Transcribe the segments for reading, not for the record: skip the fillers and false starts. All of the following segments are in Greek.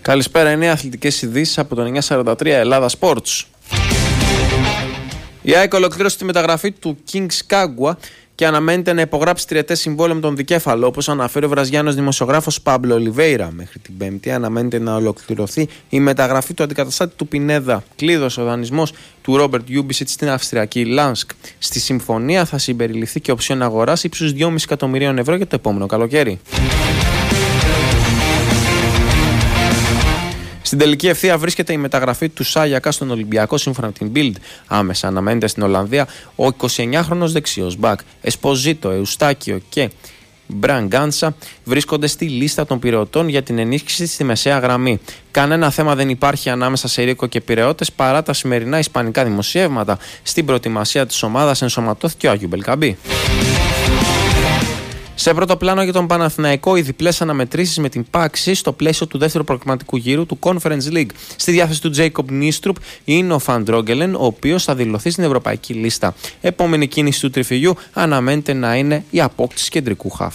Καλησπέρα, είναι αθλητικές ειδήσεις από το 943 Ελλάδα Sports. Η ΑΕΚ ολοκλήρωσε τη μεταγραφή του Kings Kagwa και αναμένεται να υπογράψει τριετές συμβόλαιο με τον δικέφαλο, όπως αναφέρει ο βραζιάνος δημοσιογράφος Πάμπλο Ολιβέιρα. Μέχρι την Πέμπτη αναμένεται να ολοκληρωθεί η μεταγραφή του αντικαταστάτη του Πινέδα. Κλείδωσε ο δανεισμός του Ρόμπερτ Γιούμπισιτ στην Αυστριακή Λάνσκ. Στη συμφωνία θα συμπεριληφθεί και οψιόν αγοράς ύψους 2,5 εκατομμυρίων ευρώ για το επόμενο καλοκαίρι. Στην τελική ευθεία βρίσκεται η μεταγραφή του Σάγιακα στον Ολυμπιακό σύμφωνα με την Bild. Άμεσα αναμένεται στην Ολλανδία ο 29χρονος δεξιός μπακ. Εσποζίτο, Εουστάκιο και Μπραγκάντσα βρίσκονται στη λίστα των πειραιωτών για την ενίσχυση στη μεσαία γραμμή. Κανένα θέμα δεν υπάρχει ανάμεσα σε Ρίκο και πειραιώτες παρά τα σημερινά ισπανικά δημοσιεύματα. Στην προετοιμασία της ομάδας ενσωματώθηκε ο Άγιου Μπελκαμπή. Σε πρώτο πλάνο για τον Παναθηναϊκό, οι διπλές αναμετρήσεις με την Πάξη στο πλαίσιο του δεύτερου προκριματικού γύρου του Conference League. Στη διάθεση του Τζέικομπ Νίστρουπ είναι ο Φαντρόγκελεν, ο οποίος θα δηλωθεί στην ευρωπαϊκή λίστα. Επόμενη κίνηση του τριφυλιού αναμένεται να είναι η απόκτηση κεντρικού χαφ.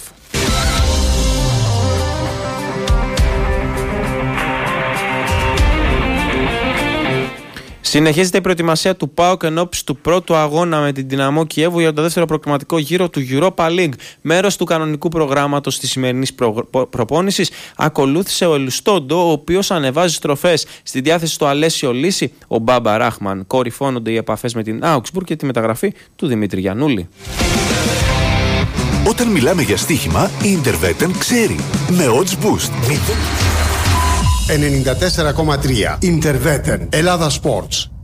Συνεχίζεται η προετοιμασία του ΠΑΟΚ εν ώψη του πρώτου αγώνα με την Δυναμό Κιέβου για το δεύτερο προκριματικό γύρο του Europa League. Μέρος του κανονικού προγράμματος της σημερινής προπόνησης ακολούθησε ο Ελουστόντο, ο οποίος ανεβάζει στροφές. Στη διάθεση του Αλέσιο Λύση, ο Μπάμπα Ράχμαν. Κορυφώνονται οι επαφές με την Augsburg και τη μεταγραφή του Δημήτρη Γιαννούλη. Όταν μιλάμε για στοίχημα, η Interveten ξέρει. Με odds boost. 94,3 Interveten Ελλάδα Sports.